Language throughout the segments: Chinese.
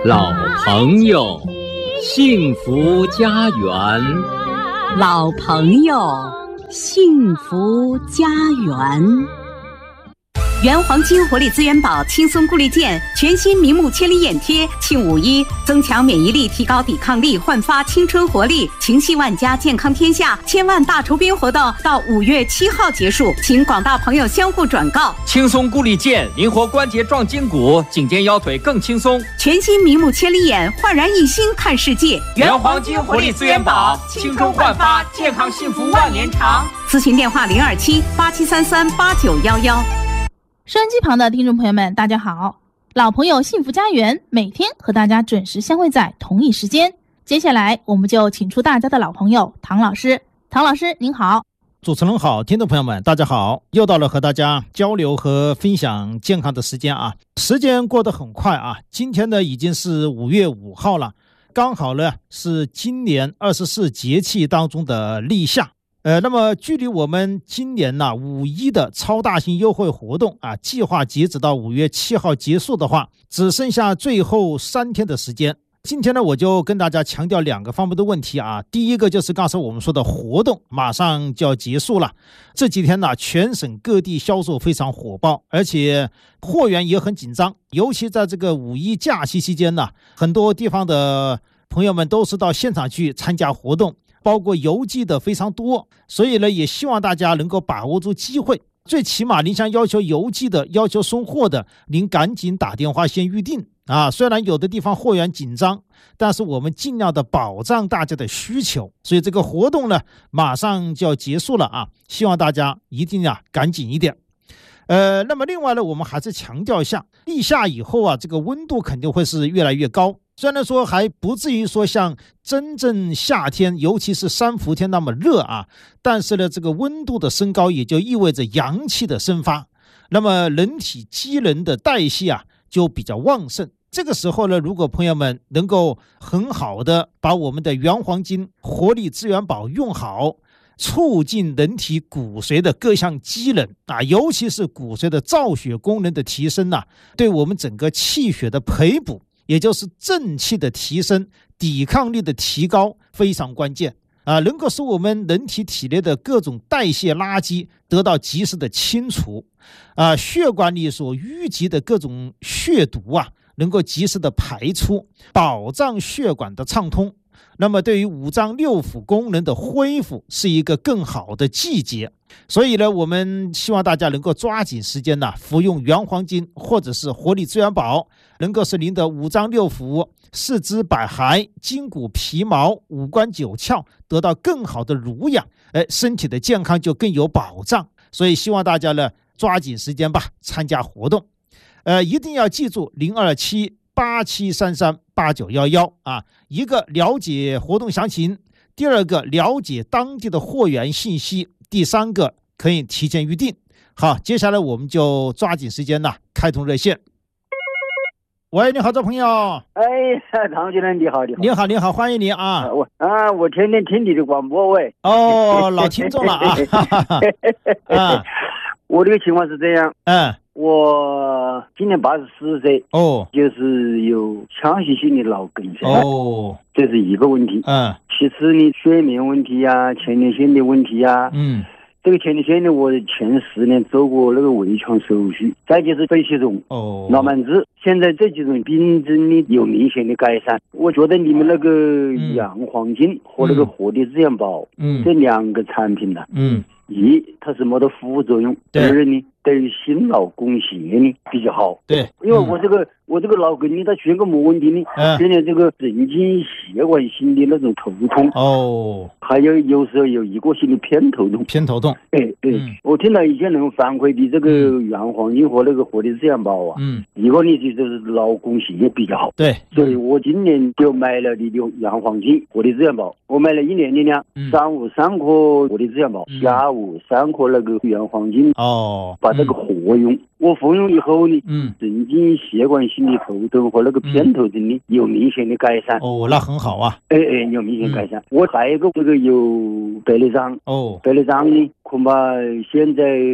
老朋友，幸福家园。 老朋友，幸福家园。原黄金活力资源宝轻松固力健全新明目千里眼贴，庆5·1，增强免疫力，提高抵抗力，焕发青春活力。情系万家，健康天下千万大酬宾活动到5月7号结束，请广大朋友相互转告。 轻松固力健，灵活关节壮筋骨，颈肩腰腿更轻松。 全新明目千里眼，焕然一新看世界。 原黄金活力资源宝，青春焕发，健康幸福万年长。 咨询电话027-8733-8911。 收音机旁的听众朋友们，大家好！老朋友幸福家园每天和大家准时相会在同一时间。接下来我们就请出大家的老朋友唐老师。唐老师您好。 主持人好，听众朋友们大家好，又到了和大家交流和分享健康的时间啊。时间过得很快啊，今天呢已经是5月5号了，刚好呢是今年24节气当中的立夏。那么距离我们今年5·1的超大型优惠活动啊，计划截止到5月7号结束的话，只剩下最后3天的时间。今天呢，我就跟大家强调2个方面的问题啊。第一个就是刚才我们说的活动马上就要结束了，这几天呢，全省各地销售非常火爆，而且货源也很紧张，尤其在这个5·1假期期间呢，很多地方的朋友们都是到现场去参加活动，包括邮寄的非常多，所以呢，也希望大家能够把握住机会。最起码您像要求邮寄的、要求送货的，您赶紧打电话先预定啊。虽然有的地方货源紧张，但是我们尽量的保障大家的需求。所以这个活动呢，马上就要结束了啊，希望大家一定赶紧一点。那么另外呢，我们还是强调一下，立夏以后啊，这个温度肯定会是越来越高。虽然说还不至于说像真正夏天，尤其是三伏天那么热啊，但是呢，这个温度的升高也就意味着阳气的生发，那么人体机能的代谢啊就比较旺盛。这个时候呢，如果朋友们能够很好的把我们的原黄金活力资源宝用好，促进人体骨髓的各项机能啊，尤其是骨髓的造血功能的提升啊，对我们整个气血的培补，也就是正气的提升、抵抗力的提高非常关键啊，能够使我们人体体内的各种代谢垃圾得到及时的清除啊，血管里所淤积的各种血毒啊，能够及时的排出，保障血管的畅通。那么对于五脏六腑功能的恢复是一个更好的季节，所以呢，我们希望大家能够抓紧时间服用原黄金或者是活力资源宝，能够使您的五脏六腑、四肢百骸、筋骨皮毛、五官九窍得到更好的濡养，身体的健康就更有保障。所以希望大家呢抓紧时间吧，参加活动。一定要记住027-8733-8911啊，一个了解活动详情，第二个了解当地的货源信息，第三个可以提前预定。好，接下来我们就抓紧时间开通热线。喂，你好，这朋友。 哎，唐先生你好，你好。 你好，欢迎你啊。 我天天听你的广播喂。 哦，老听众了啊。 我这个情况是这样。我今年84岁，就是有强迫性的脑梗塞，这是一个问题。其次呢，睡眠问题啊，前列腺的问题啊，这个前列腺呢，我前10年做过那个胃腔手术，再就是肺气肿、脑满痔，现在这几种病症呢有明显的改善。我觉得你们那个原黄金和那个活力资源宝，这2个产品一它是没得副作用，二呢对于心脑供血呢比较好。对，因为我这个脑梗呢，它出现个么问题呢？出现这个神经血管性的那种头痛。还有时候有一个性的偏头痛。对，我听到一些人反馈的这个原黄金和那个活力资源宝啊，一个呢就是脑供血比较好。对，所以我今年就买了你的原黄金活力资源宝，我买了1年的量，上午3颗活力资源宝，下午3颗那个原黄金。把这个合用，我服用以后呢，神经血管性的头痛和那个偏头痛呢有明显的改善。 那很好啊。 有明显改善。我还有一个这个有白内障。白内障呢，恐怕现在主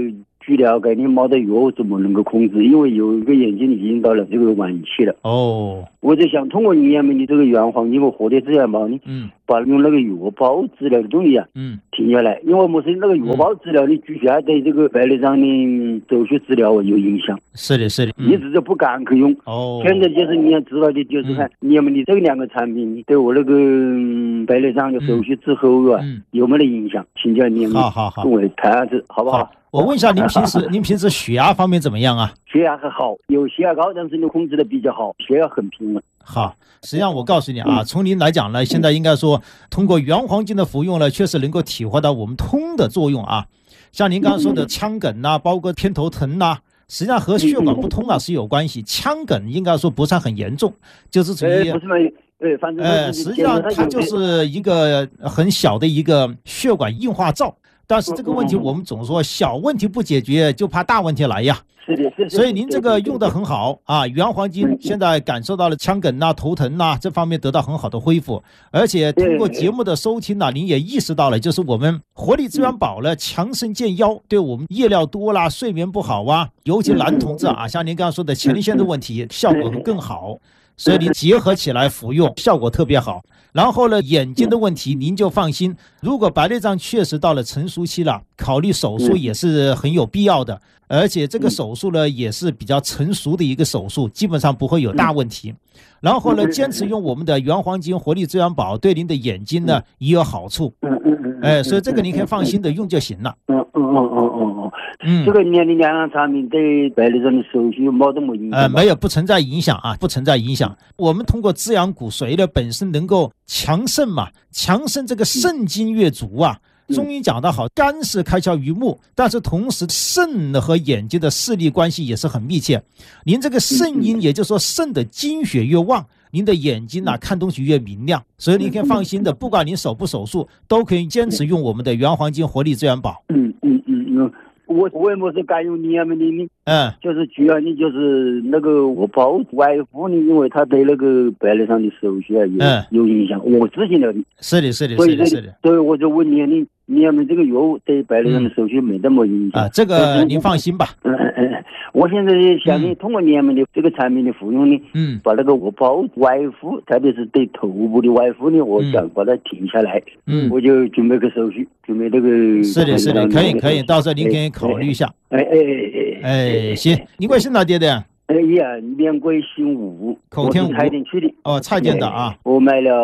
须了解你没得药怎么能够控制，因为有一个眼睛已经到了这个晚期了。我就想通过你们的这个原黄金和活力资源宝呢，把用那个药包治疗的东西停下来，因为没是那个药包治疗，你继续还对这个白内障的手术治疗有影响。 是的， 一直就不敢去用。现在就是你要知道的，就是看你们的这两个产品对我那个白内障的手术之后有没得影响，请教你们跟我谈下子，好不好？ 我问一下，您平时血压方面怎么样啊？ 血压还好，有血压高，但是你控制的比较好，血压很平稳。 好，实际上我告诉你啊，从您来讲呢，现在应该说通过原黄金的服用呢，确实能够体会到我们通的作用啊。像您刚刚说的腔梗啊，包括偏头疼啊，实际上和血管不通啊是有关系。腔梗应该说不算很严重，就是属于反正实际上它就是一个很小的一个血管硬化灶。但是这个问题我们总说小问题不解决就怕大问题来呀。 是的， 所以您这个用的很好啊，原黄金现在感受到了腔梗啊、头疼啊这方面得到很好的恢复，而且通过节目的收听呢，您也意识到了，就是我们活力资源宝呢强身健腰，对我们夜尿多啦、睡眠不好啊，尤其男同志啊，像您刚刚说的前列腺的问题，效果会更好。所以您结合起来服用，效果特别好。然后呢，眼睛的问题您就放心，如果白内障确实到了成熟期了，考虑手术也是很有必要的，而且这个手术呢也是比较成熟的一个手术，基本上不会有大问题。然后呢，坚持用我们的原黄金活力资源宝，对您的眼睛呢也有好处。所以这个您可以放心的用就行了。 这个年龄两样产品对白内障的手术没这么影响？ 没有，不存在影响啊，不存在影响。我们通过滋养骨髓的本身能够强肾嘛，强肾这个肾精越足啊。中医讲得好，肝是开窍于目，但是同时肾和眼睛的视力关系也是很密切。您这个肾阴，也就是说肾的精血越旺，您的眼睛看东西越明亮。所以您可以放心的，不管您手不手术，都可以坚持用我们的原黄金活力资源宝。 我也没是敢用你们的，就是主要你就是那个我保外敷呢，因为他对那个白内障的手术有影响，我知情了的。 是的。 所以我就问你们这个药对白内障的手术没那么影响这个您放心吧。 我现在想你通过你们的这个产品的服用呢，把那个我包外敷，特别是对头部的外敷呢，我想把它停下来。我就准备个手续，准备这个。 是的，可以，到时候您可以考虑一下。行，你贵姓哪爹的？ 年贵姓吴， 口天吴， 蔡店区的。 蔡店的啊。 我买了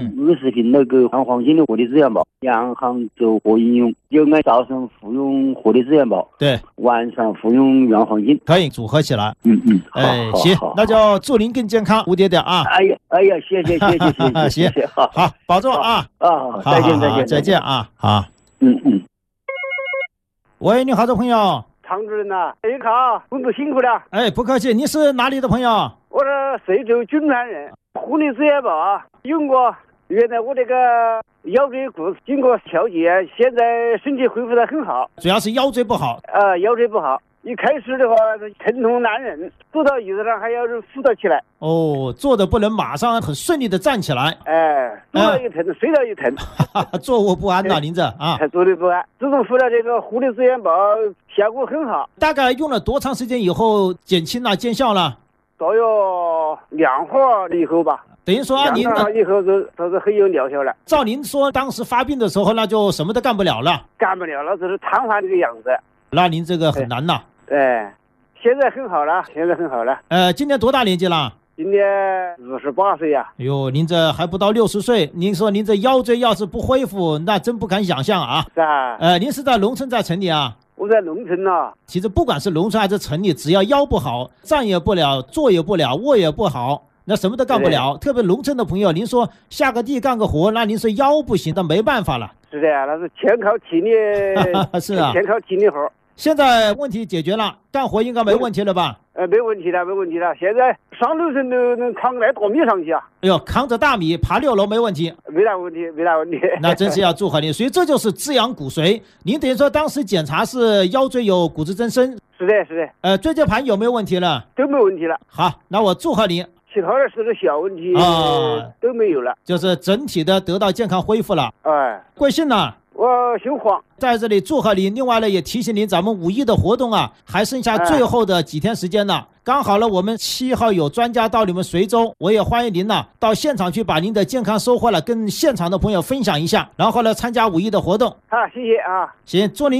50瓶那个含黄金的活力资源宝，两行走活应用，就按早上服用活力资源宝， 对， 晚上服用原黄金， 可以组合起来。 好， 行，那就祝您更健康，吴爹爹啊。 哎呀，谢谢， 行，好，保重啊。再见啊，好。喂，你好，的朋友。 常主任呐，你好，工作辛苦了。 不客气，你是哪里的朋友？ 我是随州军川人，活力资源宝用过，原来我这个腰椎骨经过调节，现在身体恢复得很好。 主要是腰椎不好。 腰椎不好，一开始的话疼痛难忍，坐到椅子上还要扶到起来。 坐的不能马上很顺利的站起来。 坐了一疼，睡了一疼， 坐卧不安呐，您这坐立不安。自从服了这个活力资源宝，效果很好。 大概用了多长时间以后减轻了、见效了？ 都有2会以后吧。 等于说您以后都是很有疗效了。 照您说，当时发病的时候，那就什么都干不了了， 就是瘫痪这个样子。 那您这个很难呐。 现在很好了， 今年多大年纪了？ 今年28岁呀。 您这还不到60岁，您说您这腰椎要是不恢复，那真不敢想象啊。 是啊。 您是在农村在城里啊？ 我在农村呢。 其实不管是农村还是城里，只要腰不好，站也不了，坐也不了，卧也不好，那什么都干不了。特别农村的朋友，您说下个地干个活，那您说腰不行，那没办法了。 是的呀，那是全靠体力。 是啊， 全靠体力活。 现在问题解决了，干活应该没问题了吧？ 没问题了。现在上楼层都能扛来大米上去啊！ 扛着大米爬6楼没问题。 没大问题。 那真是要祝贺你，所以这就是滋养骨髓。您等于说当时检查是腰椎有骨质增生。 是的。 椎间盘有没有问题了？ 都没问题了。 好，那我祝贺你。 其他的是个小问题都没有了， 就是整体的得到健康恢复了。 贵姓呢？ 我姓黄。 在这里祝贺您，另外呢也提醒您，咱们5.1的活动啊，还剩下最后的几天时间了。刚好呢，我们7号有专家到你们随州，我也欢迎您呢到现场去，把您的健康收获了跟现场的朋友分享一下，然后呢参加5.1的活动。 好，谢谢啊。 行，祝您